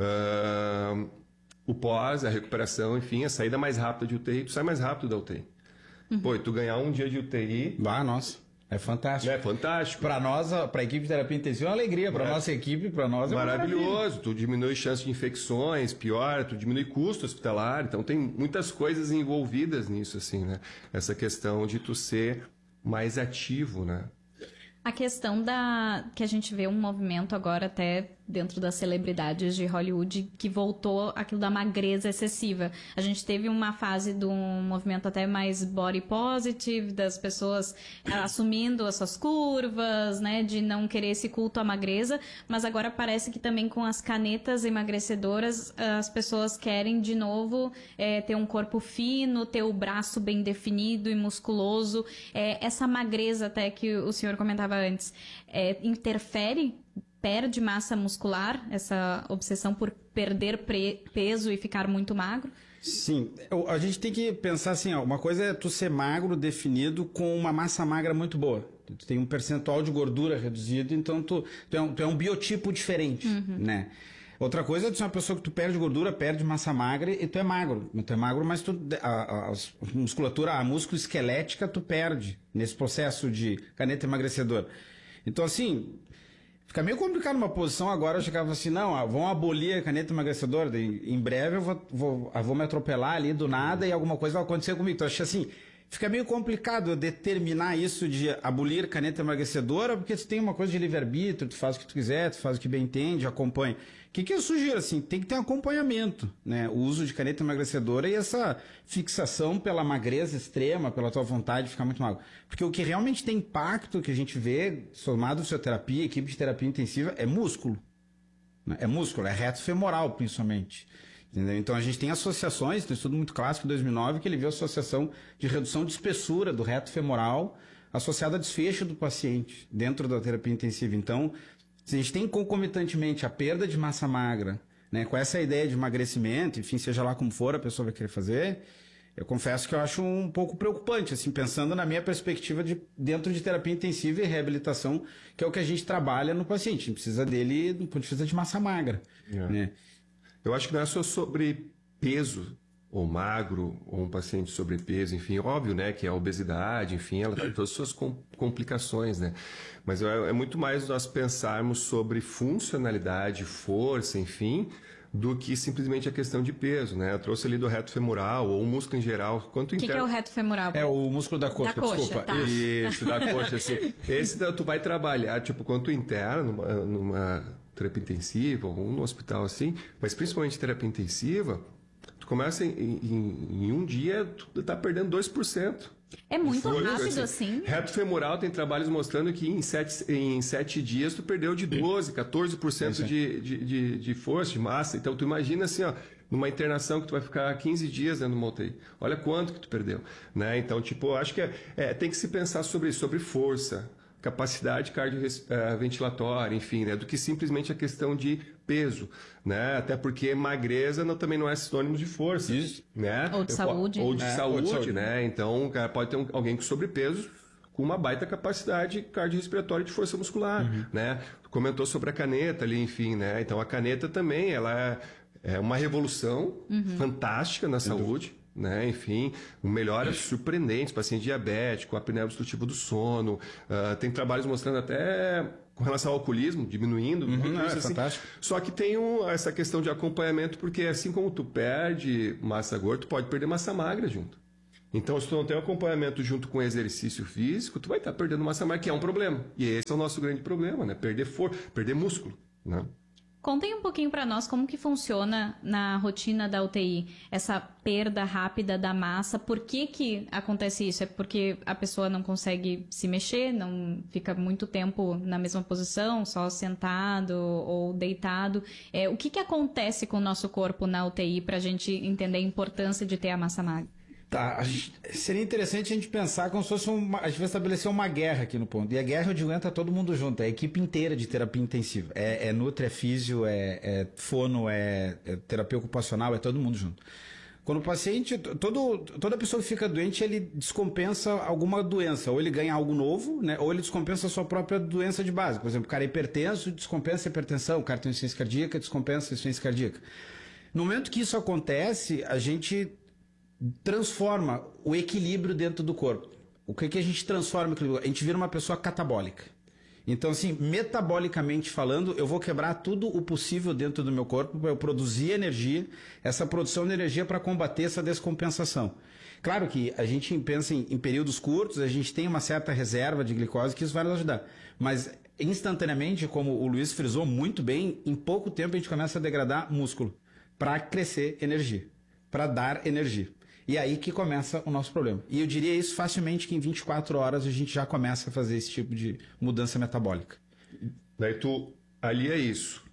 O pós, a recuperação, enfim, a saída mais rápida de UTI, tu sai mais rápido da UTI. Pô, e tu ganhar um dia de UTI... Nossa. É fantástico. É fantástico. Para nós, para a equipe de terapia intensiva, é uma alegria. Para nossa equipe, para nós é maravilhoso. Tu diminui chance de infecções, pior, tu diminui custo hospitalar. Então tem muitas coisas envolvidas nisso, assim, né? Essa questão de tu ser mais ativo, né? A questão que a gente vê um movimento agora até dentro das celebridades de Hollywood que voltou aquilo da magreza excessiva. A gente teve uma fase de um movimento até mais body positive, das pessoas assumindo as suas curvas, né, de não querer esse culto à magreza, mas agora parece que também com as canetas emagrecedoras as pessoas querem de novo ter um corpo fino, ter o braço bem definido e musculoso. Essa magreza até que o senhor comentava antes, interfere? Perde massa muscular, essa obsessão por perder peso e ficar muito magro? Sim, a gente tem que pensar assim, uma coisa é tu ser magro definido com uma massa magra muito boa. Tu tem um percentual de gordura reduzido, então tu é um biotipo diferente, né? Outra coisa é tu ser uma pessoa que tu perde gordura, perde massa magra e tu é magro. Tu é magro, mas a musculatura, a músculo esquelética tu perde nesse processo de caneta emagrecedora. Então assim... Fica meio complicado uma posição agora, eu chegava assim, não, vão abolir a caneta emagrecedora, em breve eu vou me atropelar ali do nada e alguma coisa vai acontecer comigo. Então, eu acho assim, fica meio complicado eu determinar isso de abolir caneta emagrecedora, porque tu tem uma coisa de livre-arbítrio, tu faz o que tu quiser, tu faz o que bem entende, acompanha. O que eu sugiro, assim, tem que ter um acompanhamento, né? O uso de caneta emagrecedora e essa fixação pela magreza extrema, pela tua vontade de ficar muito magro. Porque o que realmente tem impacto, que a gente vê, somado à fisioterapia, equipe de terapia intensiva, é músculo. Né? É músculo, é reto femoral, principalmente. Entendeu? Então a gente tem associações, tem um estudo muito clássico de 2009, que ele viu a associação de redução de espessura do reto femoral associada a desfecho do paciente dentro da terapia intensiva. Então, se a gente tem concomitantemente a perda de massa magra, né, com essa ideia de emagrecimento, enfim, seja lá como for a pessoa vai querer fazer, eu confesso que eu acho um pouco preocupante, assim, pensando na minha perspectiva dentro de terapia intensiva e reabilitação, que é o que a gente trabalha no paciente. A gente precisa dele do ponto de vista de massa magra. Né? Eu acho que não é só sobre peso, ou magro, ou um paciente sobrepeso, enfim, óbvio, né, que a obesidade, enfim, ela tem todas as suas complicações, né, mas é muito mais nós pensarmos sobre funcionalidade, força, enfim, do que simplesmente a questão de peso, né, eu trouxe ali do reto femoral, ou o músculo em geral, quanto O que é o reto femoral? É o músculo da coxa, desculpa. Tá. Isso, da coxa, assim, esse tu vai trabalhar, tipo, quanto interno, numa terapia intensiva, ou no hospital, assim, mas principalmente terapia intensiva, tu começa em um dia, tu tá perdendo 2%. É muito Foi, rápido assim? Reto femoral tem trabalhos mostrando que em 7 dias tu perdeu de 12%, 14% de força, de massa. Então tu imagina assim, ó, numa internação que tu vai ficar 15 dias dentro de uma UTI. Olha quanto que tu perdeu, né? Então, tipo, eu acho que tem que se pensar sobre isso, sobre força, capacidade cardioventilatória, enfim, né? Do que simplesmente a questão de peso, né? Até porque magreza também não é sinônimo de força, né? Ou de saúde. Ou de saúde, né? Então, cara, pode ter alguém com sobrepeso com uma baita capacidade cardiorrespiratória de força muscular, né? Comentou sobre a caneta ali, enfim, né? Então, a caneta também, ela é uma revolução fantástica na saúde, né? Enfim, melhoras surpreendentes, paciente diabético, apneia obstrutiva do sono, tem trabalhos mostrando até com relação ao alcoolismo, diminuindo, assim. Fantástico. Só que tem essa questão de acompanhamento, porque assim como tu perde massa gorda, tu pode perder massa magra junto. Então, se tu não tem um acompanhamento junto com o exercício físico, tu vai estar perdendo massa magra, que é um problema. E esse é o nosso grande problema, né? Perder músculo, né? Contem um pouquinho para nós como que funciona na rotina da UTI, essa perda rápida da massa. Por que acontece isso? É porque a pessoa não consegue se mexer, não fica muito tempo na mesma posição, só sentado ou deitado? O que acontece com o nosso corpo na UTI para a gente entender a importância de ter a massa magra? Tá, seria interessante a gente pensar como se fosse a gente vai estabelecer uma guerra aqui no ponto. E a guerra, eu digo, entra todo mundo junto, é a equipe inteira de terapia intensiva. É nutri, é físio, é fono, é terapia ocupacional, é todo mundo junto. Quando o paciente, toda pessoa que fica doente, ele descompensa alguma doença. Ou ele ganha algo novo, né? Ou ele descompensa a sua própria doença de base. Por exemplo, o cara é hipertenso, descompensa a hipertensão. O cara tem insuficiência cardíaca, descompensa a insuficiência cardíaca. No momento que isso acontece, a gente transforma o equilíbrio dentro do corpo. O que a gente transforma o equilíbrio? A gente vira uma pessoa catabólica. Então, assim, metabolicamente falando, eu vou quebrar tudo o possível dentro do meu corpo para eu produzir energia, essa produção de energia para combater essa descompensação. Claro que a gente pensa em períodos curtos, a gente tem uma certa reserva de glicose que isso vai nos ajudar. Mas, instantaneamente, como o Luiz frisou muito bem, em pouco tempo a gente começa a degradar músculo para crescer energia, para dar energia. E aí que começa o nosso problema. E eu diria isso facilmente que em 24 horas a gente já começa a fazer esse tipo de mudança metabólica. Daí tu alia isso.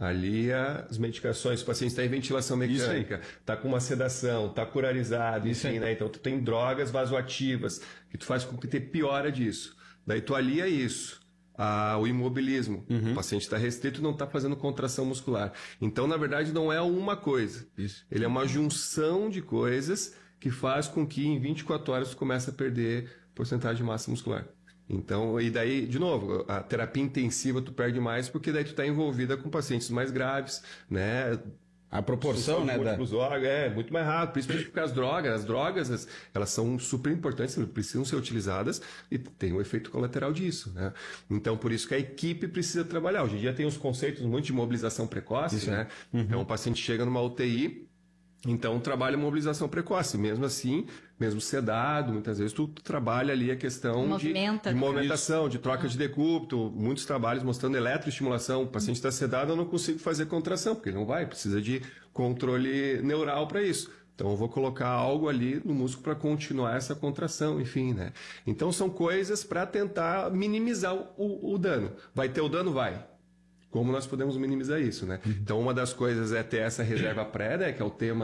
Alia as medicações. O paciente está em ventilação mecânica, está com uma sedação, está curarizado, enfim, né? Então tu tem drogas vasoativas que tu faz com que te piora disso. Daí tu alia isso. O imobilismo. O paciente está restrito e não está fazendo contração muscular. Então, na verdade, não é uma coisa. Ele é uma junção de coisas que faz com que em 24 horas tu comece a perder porcentagem de massa muscular. Então, e daí, de novo, a terapia intensiva tu perde mais porque daí tu está envolvida com pacientes mais graves, né? A proporção, né? Muito mais rápido, principalmente porque as drogas, elas são super importantes, precisam ser utilizadas e tem um efeito colateral disso, né? Então, por isso que a equipe precisa trabalhar. Hoje em dia tem uns conceitos muito de mobilização precoce, né? Então, o paciente chega numa UTI, então trabalha mobilização precoce. Mesmo assim, mesmo sedado, muitas vezes tu trabalha ali a questão de movimentação, de troca de decúbito, muitos trabalhos mostrando eletroestimulação. O paciente está sedado, eu não consigo fazer contração, porque ele não vai, precisa de controle neural para isso. Então eu vou colocar algo ali no músculo para continuar essa contração, enfim, né? Então são coisas para tentar minimizar o dano. Vai ter o dano? Vai. Como nós podemos minimizar isso, né? Então, uma das coisas é ter essa reserva pré, né? Que é o tema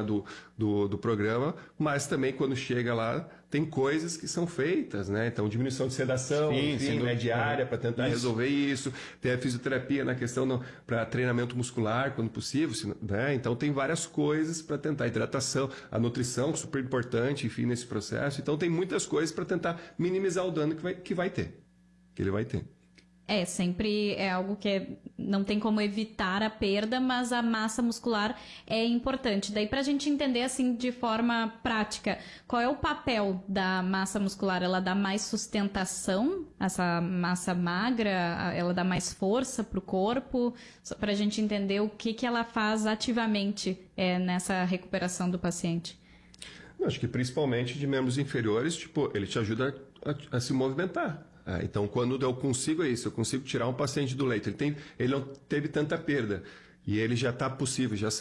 do programa, mas também quando chega lá, tem coisas que são feitas, né? Então, diminuição de sedação, enfim, né? Diária, para tentar resolver isso. Tem a fisioterapia na questão para treinamento muscular, quando possível, né? Então, tem várias coisas para tentar. Hidratação, a nutrição, super importante, enfim, nesse processo. Então, tem muitas coisas para tentar minimizar o dano que ele vai ter. Sempre é algo que não tem como evitar a perda, mas a massa muscular é importante. Daí, pra gente entender, assim, de forma prática, qual é o papel da massa muscular? Ela dá mais sustentação, essa massa magra, ela dá mais força pro corpo? Só pra gente entender o que ela faz ativamente nessa recuperação do paciente. Eu acho que principalmente de membros inferiores, ele te ajuda a se movimentar. Então, quando eu consigo tirar um paciente do leito, ele não teve tanta perda, E ele já está possível, já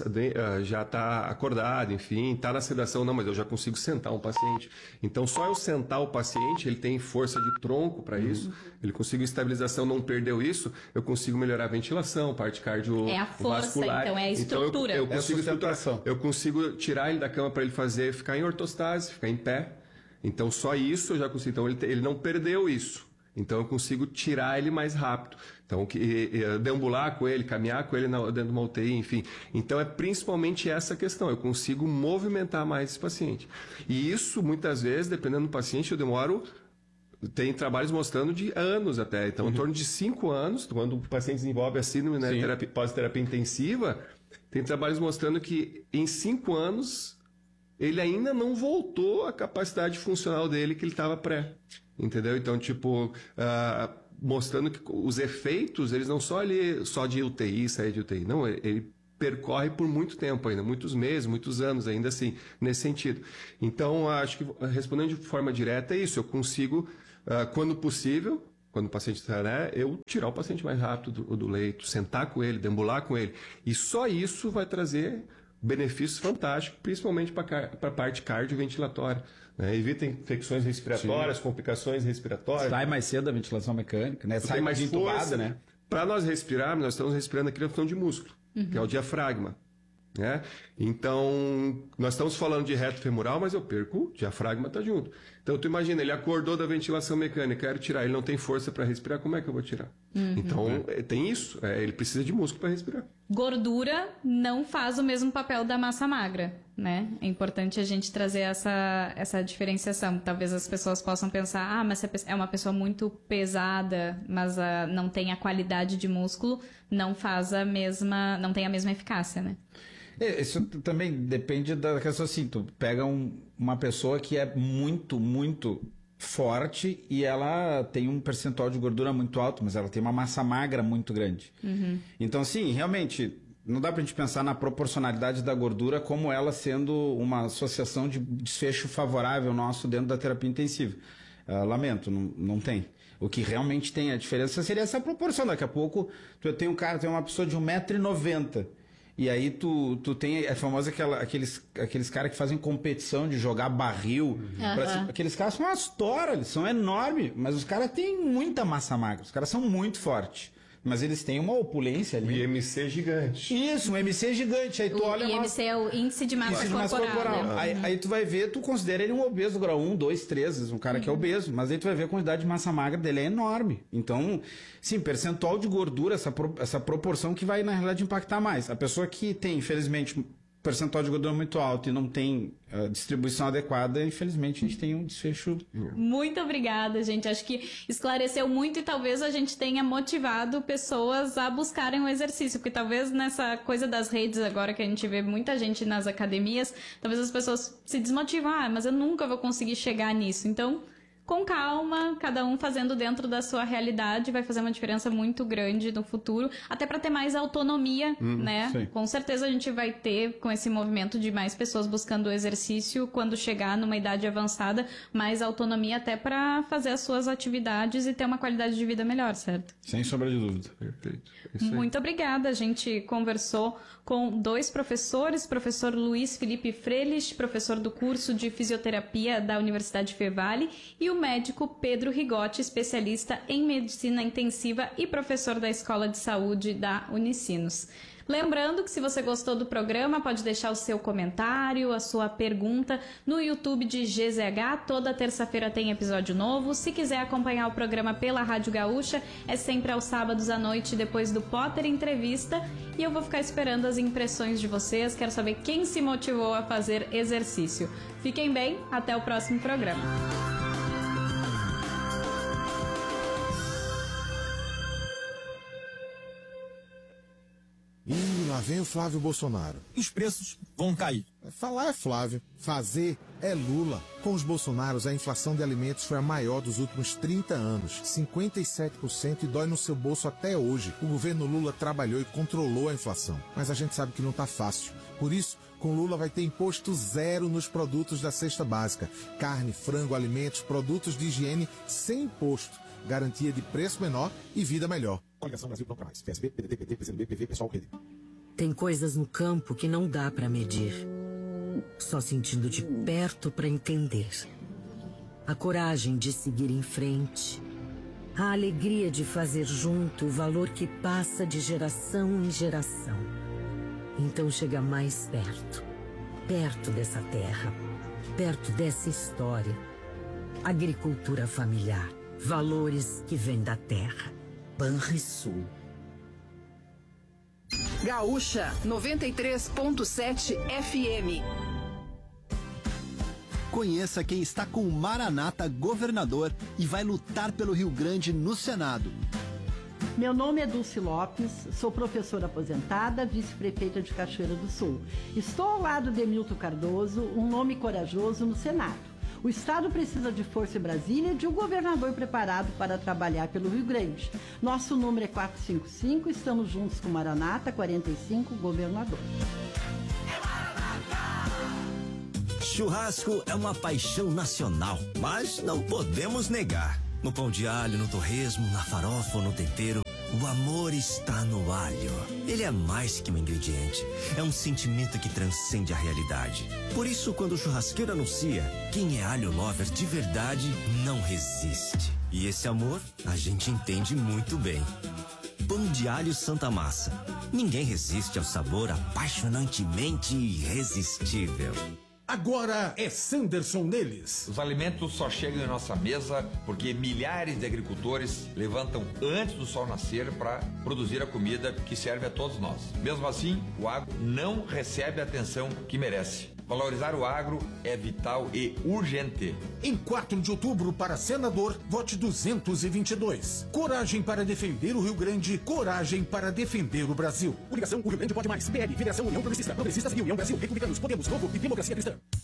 está acordado, enfim, está na sedação, não, mas eu já consigo sentar um paciente. Então, só eu sentar o paciente, ele tem força de tronco para isso, ele conseguiu estabilização, não perdeu isso, eu consigo melhorar a ventilação, parte cardiovascular. É a força, então, é a estrutura. Então, eu consigo estruturação. Eu consigo tirar ele da cama para ele ficar em ortostase, ficar em pé. Então, só isso eu já consigo. Então, ele não perdeu isso. Então, eu consigo tirar ele mais rápido. Então, deambular com ele, caminhar com ele dentro de uma UTI, enfim. Então, é principalmente essa questão. Eu consigo movimentar mais esse paciente. E isso, muitas vezes, dependendo do paciente, eu demoro... Tem trabalhos mostrando de anos até. Então, em torno de 5 anos, quando o paciente desenvolve a síndrome, né, pós-terapia intensiva, tem trabalhos mostrando que em 5 anos ele ainda não voltou à capacidade funcional dele que ele estava pré. Entendeu? Então, mostrando que os efeitos, eles não só de UTI, sair de UTI. Não, ele percorre por muito tempo ainda, muitos meses, muitos anos ainda assim, nesse sentido. Então, acho que, respondendo de forma direta, é isso. Eu consigo, quando possível, quando o paciente está, né, eu tirar o paciente mais rápido do leito, sentar com ele, deambular com ele. E só isso vai trazer benefícios fantásticos, principalmente para a parte cardioventilatória. Né? Evita infecções respiratórias, complicações respiratórias. Sai mais cedo a ventilação mecânica, né? Sai mais entubada, né? Para nós respirarmos, nós estamos respirando aqui na função de músculo, que é o diafragma. Né? Então, nós estamos falando de reto femoral, mas eu perco, o diafragma está junto. Então, tu imagina, ele acordou da ventilação mecânica, quero tirar, ele não tem força para respirar, como é que eu vou tirar? Então, tem isso, ele precisa de músculo para respirar. Gordura não faz o mesmo papel da massa magra, né? É importante a gente trazer essa diferenciação. Talvez as pessoas possam pensar, mas é uma pessoa muito pesada, mas não tem a qualidade de músculo, não tem a mesma eficácia, né? Isso também depende da questão assim, tu pega uma pessoa que é muito, muito forte e ela tem um percentual de gordura muito alto, mas ela tem uma massa magra muito grande. Então, sim, realmente, não dá pra gente pensar na proporcionalidade da gordura como ela sendo uma associação de desfecho favorável nosso dentro da terapia intensiva. Lamento, não tem. O que realmente tem a diferença seria essa proporção. Daqui a pouco, tu tem uma pessoa de 1,90 m. E aí tu tem a famosa aqueles caras que fazem competição de jogar barril. Aqueles caras são umas toras, eles são enormes, mas os caras têm muita massa magra, os caras são muito fortes. Mas eles têm uma opulência ali. O IMC gigante. Isso, um IMC gigante. Aí tu olha. O IMC é o índice de massa corporal. Né? Aí tu vai ver, tu considera ele um obeso grau 1, 2, 3, um cara que é obeso. Mas aí tu vai ver a quantidade de massa magra dele é enorme. Então, sim, percentual de gordura, essa proporção que vai, na realidade, impactar mais. A pessoa que tem, infelizmente, percentual de gordura muito alto e não tem distribuição adequada, infelizmente a gente tem um desfecho. Muito obrigada, gente. Acho que esclareceu muito e talvez a gente tenha motivado pessoas a buscarem o exercício, porque talvez nessa coisa das redes agora que a gente vê muita gente nas academias, talvez as pessoas se desmotivam, mas eu nunca vou conseguir chegar nisso. Então, com calma, cada um fazendo dentro da sua realidade, vai fazer uma diferença muito grande no futuro, até para ter mais autonomia, né? Sim. Com certeza a gente vai ter, com esse movimento de mais pessoas buscando o exercício, quando chegar numa idade avançada, mais autonomia até para fazer as suas atividades e ter uma qualidade de vida melhor, certo? Sem sombra de dúvida. Perfeito. Muito obrigada. A gente conversou com 2 professores, professor Luiz Felipe Frelich, professor do curso de fisioterapia da Universidade Fevale, e o médico Pedro Rigotti, especialista em medicina intensiva e professor da Escola de Saúde da Unicinos. Lembrando que se você gostou do programa, pode deixar o seu comentário, a sua pergunta no YouTube de GZH. Toda terça-feira tem episódio novo. Se quiser acompanhar o programa pela Rádio Gaúcha, é sempre aos sábados à noite, depois do Potter Entrevista. E eu vou ficar esperando as impressões de vocês. Quero saber quem se motivou a fazer exercício. Fiquem bem, até o próximo programa. Lá vem o Flávio Bolsonaro. E os preços vão cair. Falar é Flávio, fazer é Lula. Com os Bolsonaros, a inflação de alimentos foi a maior dos últimos 30 anos. 57% e dói no seu bolso até hoje. O governo Lula trabalhou e controlou a inflação. Mas a gente sabe que não tá fácil. Por isso, com Lula vai ter imposto zero nos produtos da cesta básica. Carne, frango, alimentos, produtos de higiene sem imposto. Garantia de preço menor e vida melhor. Coligação Brasil Pronto pra Mais. PSB, PDT, PT, PCdoB, PV, Pessoal, Rede. Tem coisas no campo que não dá para medir. Só sentindo de perto para entender. A coragem de seguir em frente. A alegria de fazer junto o valor que passa de geração em geração. Então chega mais perto. Perto dessa terra. Perto dessa história. Agricultura familiar. Valores que vêm da terra. Banrisul. Gaúcha 93.7 FM. Conheça quem está com o Maranata governador e vai lutar pelo Rio Grande no Senado. Meu nome é Dulce Lopes, sou professora aposentada, vice-prefeita de Cachoeira do Sul. Estou ao lado de Milton Cardoso, um nome corajoso no Senado. O Estado precisa de força em Brasília e de um governador preparado para trabalhar pelo Rio Grande. Nosso número é 455, estamos juntos com Maranata 45, governador. Churrasco é uma paixão nacional, mas não podemos negar. No pão de alho, no torresmo, na farofa ou no tempero, o amor está no alho. Ele é mais que um ingrediente, é um sentimento que transcende a realidade. Por isso, quando o churrasqueiro anuncia, quem é alho lover de verdade não resiste. E esse amor a gente entende muito bem. Pão de alho Santa Massa. Ninguém resiste ao sabor apaixonantemente irresistível. Agora é Sanderson neles. Os alimentos só chegam em nossa mesa porque milhares de agricultores levantam antes do sol nascer para produzir a comida que serve a todos nós. Mesmo assim, o agro não recebe a atenção que merece. Valorizar o agro é vital e urgente. Em 4 de outubro, para senador, vote 222. Coragem para defender o Rio Grande, coragem para defender o Brasil. Coligação, o Rio Grande pode mais. PL, Federação União Progressista, Progressistas e União Brasil, Republicanos, Podemos, Novo e Democracia Cristã.